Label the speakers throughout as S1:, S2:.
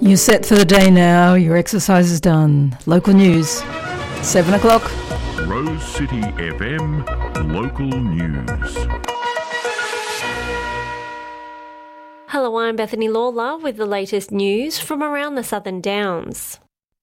S1: You're set for the day now. Your exercise is done. Local news, 7 o'clock.
S2: Rose City FM Local News.
S3: Hello, I'm Bethany Lawler with the latest news from around the Southern Downs.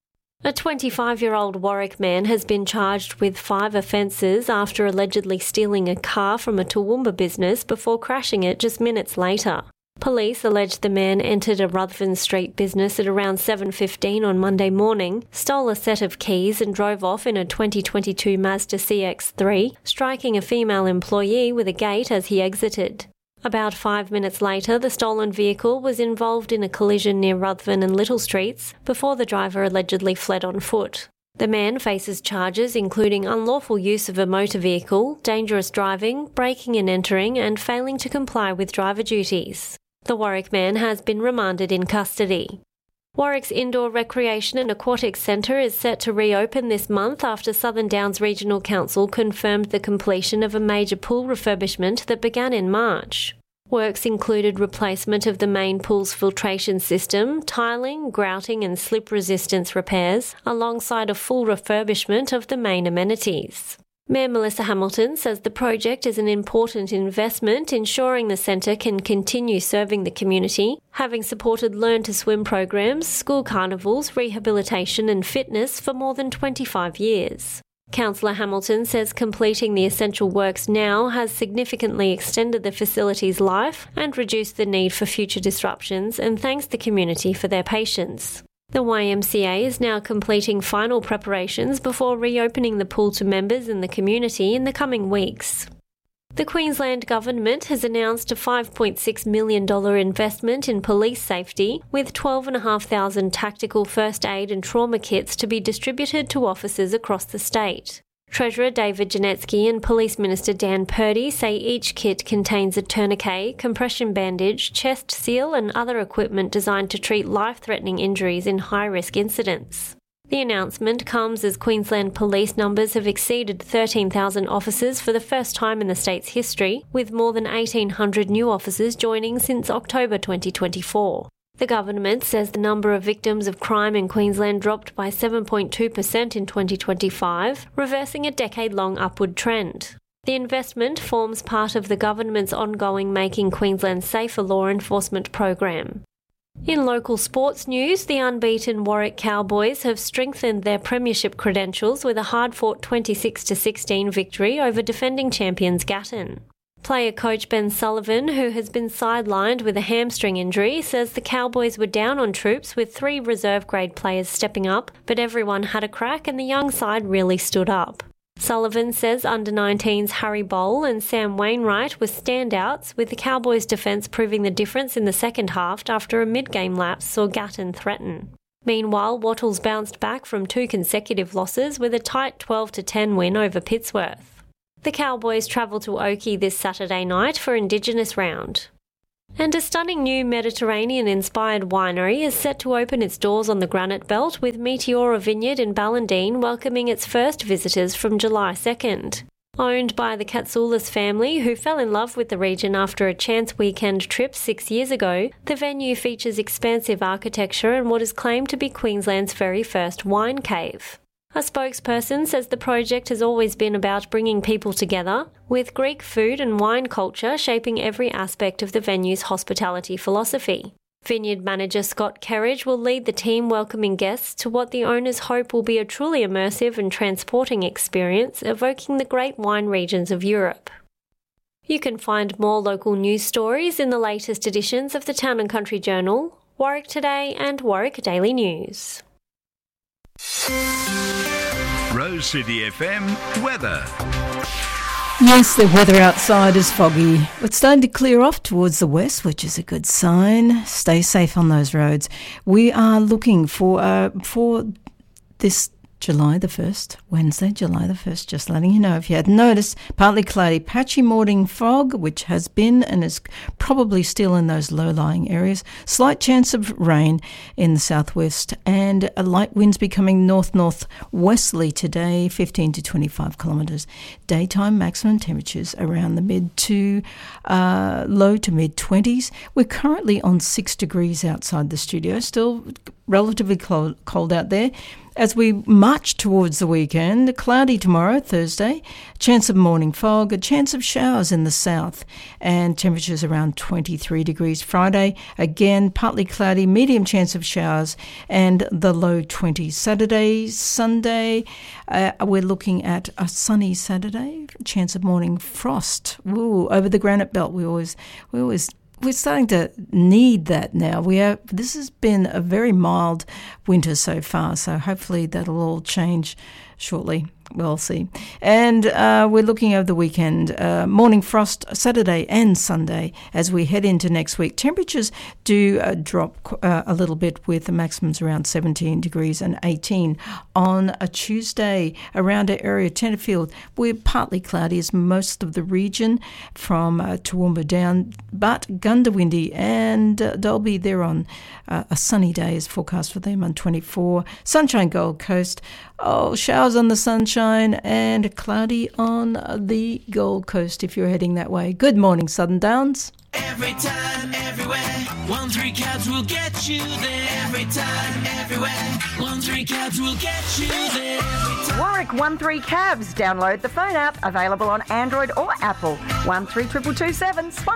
S3: A 25-year-old Warwick man has been charged with 5 offences after allegedly stealing a car from a Toowoomba business before crashing it just minutes later. Police allege the man entered a Ruthven Street business at around 7:15 on Monday morning, stole a set of keys and drove off in a 2022 Mazda CX-3, striking a female employee with a gate as he exited. About 5 minutes later, the stolen vehicle was involved in a collision near Ruthven and Little Streets before the driver allegedly fled on foot. The man faces charges including unlawful use of a motor vehicle, dangerous driving, breaking and entering, and failing to comply with driver duties. The Warwick man has been remanded in custody. Warwick's Indoor Recreation and Aquatic Centre is set to reopen this month after Southern Downs Regional Council confirmed the completion of a major pool refurbishment that began in March. Works included replacement of the main pool's filtration system, tiling, grouting and slip resistance repairs, alongside a full refurbishment of the main amenities. Mayor Melissa Hamilton says the project is an important investment, ensuring the centre can continue serving the community, having supported Learn to Swim programs, school carnivals, rehabilitation and fitness for more than 25 years. Councillor Hamilton says completing the essential works now has significantly extended the facility's life and reduced the need for future disruptions, and thanks the community for their patience. The YMCA is now completing final preparations before reopening the pool to members in the community in the coming weeks. The Queensland Government has announced a $5.6 million investment in police safety, with 12,500 tactical first aid and trauma kits to be distributed to officers across the state. Treasurer David Janetsky and Police Minister Dan Purdy say each kit contains a tourniquet, compression bandage, chest seal and other equipment designed to treat life-threatening injuries in high-risk incidents. The announcement comes as Queensland police numbers have exceeded 13,000 officers for the first time in the state's history, with more than 1,800 new officers joining since October 2024. The government says the number of victims of crime in Queensland dropped by 7.2% in 2025, reversing a decade-long upward trend. The investment forms part of the government's ongoing Making Queensland Safer law enforcement program. In local sports news, the unbeaten Warwick Cowboys have strengthened their premiership credentials with a hard-fought 26-16 victory over defending champions Gatton. Player coach Ben Sullivan, who has been sidelined with a hamstring injury, says the Cowboys were down on troops with 3 reserve-grade players stepping up, but everyone had a crack and the young side really stood up. Sullivan says under-19s Harry Bowl and Sam Wainwright were standouts, with the Cowboys' defence proving the difference in the second half after a mid-game lapse saw Gatton threaten. Meanwhile, Wattles bounced back from 2 consecutive losses with a tight 12-10 win over Pittsworth. The Cowboys travel to Oakey this Saturday night for Indigenous Round. And a stunning new Mediterranean-inspired winery is set to open its doors on the Granite Belt, with Meteora Vineyard in Ballandine welcoming its first visitors from July 2nd. Owned by the Katsoulis family, who fell in love with the region after a chance weekend trip 6 years ago, the venue features expansive architecture and what is claimed to be Queensland's very first wine cave. A spokesperson says the project has always been about bringing people together, with Greek food and wine culture shaping every aspect of the venue's hospitality philosophy. Vineyard manager Scott Kerridge will lead the team welcoming guests to what the owners hope will be a truly immersive and transporting experience, evoking the great wine regions of Europe. You can find more local news stories in the latest editions of the Town and Country Journal, Warwick Today and Warwick Daily News.
S2: Rose City FM weather.
S1: Yes, the weather outside is foggy. It's starting to clear off towards the west, which is a good sign. Stay safe on those roads. We are looking for this July the 1st, Wednesday, July the 1st, just letting you know if you hadn't noticed. Partly cloudy, patchy morning fog, which has been and is probably still in those low-lying areas. Slight chance of rain in the southwest, and light winds becoming north-northwesterly today, 15 to 25 kilometres. Daytime maximum temperatures around the mid to low to mid-20s. We're currently on 6 degrees outside the studio, still relatively cold out there. As we march towards the weekend, cloudy tomorrow, Thursday, chance of morning fog, a chance of showers in the south, and temperatures around 23 degrees. Friday, again, partly cloudy, medium chance of showers, and the low 20s. Saturday, Sunday, we're looking at a sunny Saturday, chance of morning frost. Ooh, over the granite belt, we're starting to need that now. This has been a very mild winter so far, so hopefully that'll all change shortly. We'll see. And we're looking over the weekend. Morning frost Saturday and Sunday as we head into next week. Temperatures do drop a little bit with the maximums around 17 degrees and 18 on a Tuesday around our area. Tenterfield, we're partly cloudy as most of the region from Toowoomba down, but Gundawindi and Dalby, they're on a sunny day is forecast for them on 24. Sunshine Gold Coast, showers on the Sunshine and cloudy on the Gold Coast if you're heading that way. Good morning, Southern Downs.
S4: Every time, everywhere, 1-3 cabs will get you there. Every time, everywhere, 1-3 cabs will get you there.
S5: Warwick 1-3 cabs. Download the phone app, available on Android or Apple. 132227.